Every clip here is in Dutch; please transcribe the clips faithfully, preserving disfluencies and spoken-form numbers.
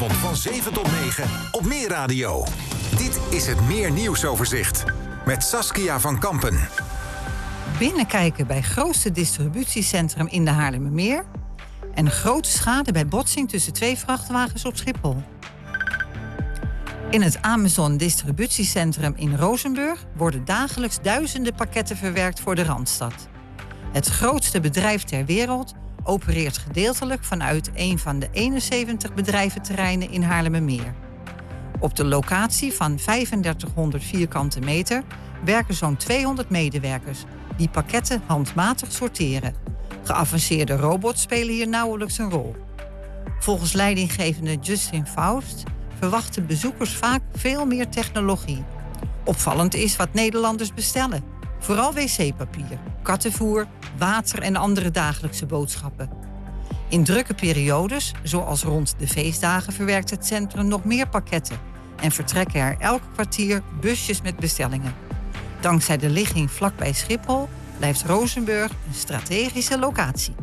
Van zeven tot negen op Meer Radio. Dit is het Meer Nieuwsoverzicht met Saskia van Kampen. Binnenkijken bij grootste distributiecentrum in de Haarlemmermeer. En een grote schade bij botsing tussen twee vrachtwagens op Schiphol. In het Amazon distributiecentrum in Rozenburg worden dagelijks duizenden pakketten verwerkt voor de Randstad. Het grootste bedrijf ter wereld opereert gedeeltelijk vanuit een van de eenenzeventig bedrijventerreinen in Haarlemmermeer. Op de locatie van vijfendertighonderd vierkante meter werken zo'n tweehonderd medewerkers die pakketten handmatig sorteren. Geavanceerde robots spelen hier nauwelijks een rol. Volgens leidinggevende Justin Faust verwachten bezoekers vaak veel meer technologie. Opvallend is wat Nederlanders bestellen. Vooral wc-papier, kattenvoer, water en andere dagelijkse boodschappen. In drukke periodes, zoals rond de feestdagen, verwerkt het centrum nog meer pakketten en vertrekken er elk kwartier busjes met bestellingen. Dankzij de ligging vlakbij Schiphol blijft Rozenburg een strategische locatie.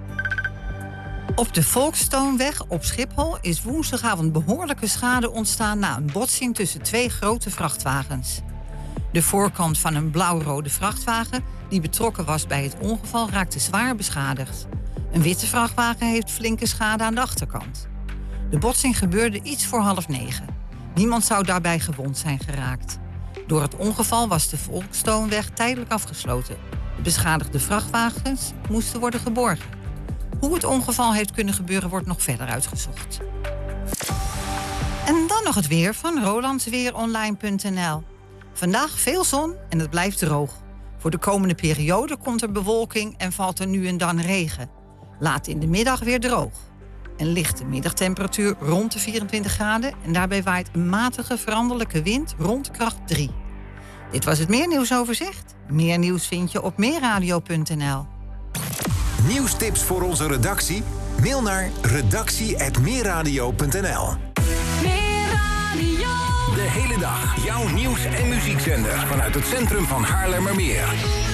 Op de Volkstoonweg op Schiphol is woensdagavond behoorlijke schade ontstaan na een botsing tussen twee grote vrachtwagens. De voorkant van een blauw-rode vrachtwagen die betrokken was bij het ongeval raakte zwaar beschadigd. Een witte vrachtwagen heeft flinke schade aan de achterkant. De botsing gebeurde iets voor half negen. Niemand zou daarbij gewond zijn geraakt. Door het ongeval was de Volkstoonweg tijdelijk afgesloten. De beschadigde vrachtwagens moesten worden geborgen. Hoe het ongeval heeft kunnen gebeuren wordt nog verder uitgezocht. En dan nog het weer van rolandsweeronline punt n l. Vandaag veel zon en het blijft droog. Voor de komende periode komt er bewolking en valt er nu en dan regen. Laat in de middag weer droog. Een lichte middagtemperatuur rond de vierentwintig graden... en daarbij waait een matige veranderlijke wind rond kracht drie. Dit was het Meer Nieuwsoverzicht. Meer nieuws vind je op meerradio punt n l. Nieuwstips voor onze redactie? Mail naar redactie apenstaartje meerradio punt n l. De hele dag jouw nieuws- en muziekzender vanuit het centrum van Haarlemmermeer.